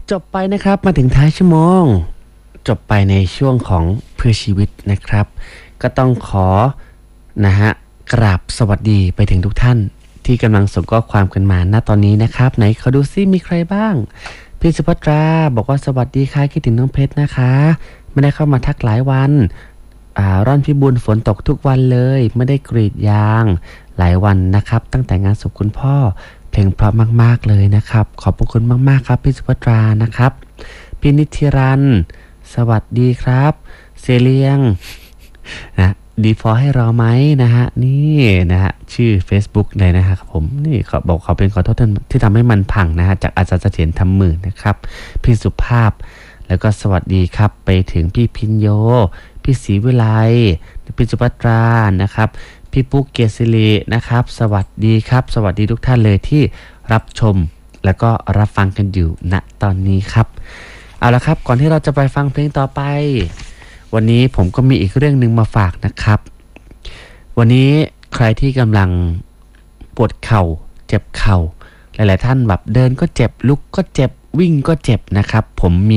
จบไปนะครับมาถึงท้ายชั่วโมงจบไปในช่วงของเพื่อชีวิตนะครับก็ต้องขอนะฮะกราบสวัสดีไปถึงทุกท่านที่กำลังส่งข้อความกันมาณตอนนี้นะครับไหนขอดูซิมีใครบ้างพี่สุภัตราบอกว่าสวัสดีค่ะคิดถึงน้องเพชรนะคะไม่ได้เข้ามาทักหลายวันร่อนพิบูลฝนตกทุกวันเลยไม่ได้กรีดยางหลายวันนะครับตั้งแต่งานศพคุณพ่อเพลงเพราะมากๆเลยนะครับขอบพระคุณมากๆครับพี่สุภัตรานะครับพี่นิติรันสวัสดีครับเซเลียงนะดีพอให้รอไหมนะฮะนี่นะฮะชื่อ Facebook เลยนะครับผมนี่เขาบอกเขาเป็นขอโทษที่ทำให้มันพังนะฮะจากอาจารย์เสถียรทำมือนะครับพี่สุภาพแล้วก็สวัสดีครับไปถึงพี่พินโยพี่ศรีวิไลพี่สุภัตรานะครับพี่ปุ๊กเกษรีนะครับสวัสดีครับสวัสดีทุกท่านเลยที่รับชมแล้วก็รับฟังกันอยู่ณตอนนี้ครับเอาละครับก่อนที่เราจะไปฟังเพลงต่อไปวันนี้ผมก็มีอีกเรื่องนึงมาฝากนะครับวันนี้ใครที่กำลังปวดเข่าเจ็บเข่าหลายๆท่านแบบเดินก็เจ็บลุกก็เจ็บวิ่งก็เจ็บนะครับผมมี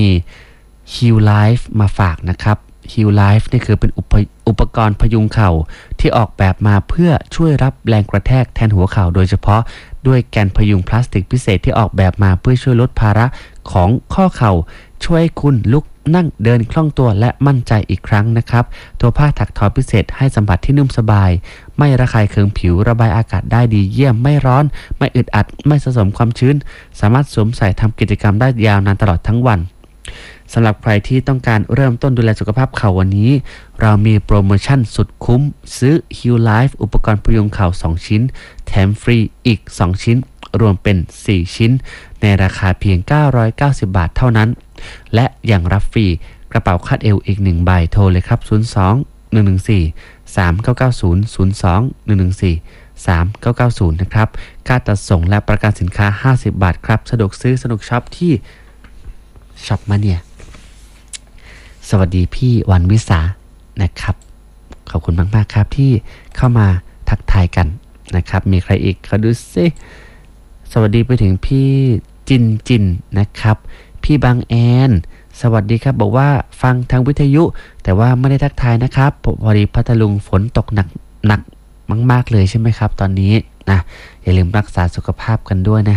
Heal Life มาฝากนะครับ Heal Life นี่คือเป็นอุปกรณ์พยุงเข่าที่ออกแบบมาเพื่อช่วยรับแรงกระแทกแทนหัวเข่าโดยเฉพาะด้วยแกนพยุงพลาสติกพิเศษที่ออกแบบมาเพื่อช่วยลดภาระของข้อเข่าช่วยให้คุณลุกนั่งเดินคล่องตัวและมั่นใจอีกครั้งนะครับตัวผ้าถักทอพิเศษให้สัมผัสที่นุ่มสบายไม่ระคายเคืองผิวระบายอากาศได้ดีเยี่ยมไม่ร้อนไม่อึดอัดไม่สะสมความชื้นสามารถสวมใส่ทำกิจกรรมได้ยาวนานตลอดทั้งวันสำหรับใครที่ต้องการเริ่มต้นดูแลสุขภาพเข่าวันนี้เรามีโปรโมชั่นสุดคุ้มซื้อ Heal Life อุปกรณ์พยุงเข่า2ชิ้นแถมฟรีอีก2ชิ้นรวมเป็น4ชิ้นในราคาเพียง990 บาทเท่านั้นและยังรับฟรีกระเป๋าคาดเอวอีก1ใบโทรเลยครับ02 114 3990 02 114 3990นะครับค่าจัดส่งและประกันสินค้า50 บาทครับสะดวกซื้อสนุกช็อปที่ช็อปมาเนี่ยสวัสดีพี่วันวิสานะครับขอบคุณมากๆครับที่เข้ามาทักทายกันนะครับมีใครอีกขอดูซิสวัสดีไปถึงพี่จินนะครับพี่บางแอนสวัสดีครับบอกว่าฟังทางวิทยุแต่ว่าไม่ได้ทักทายนะครับพอดีพัทลุงฝนตกหนักมากๆเลยใช่ไหมครับตอนนี้นะอย่าลืมรักษาสุขภาพกันด้วยนะ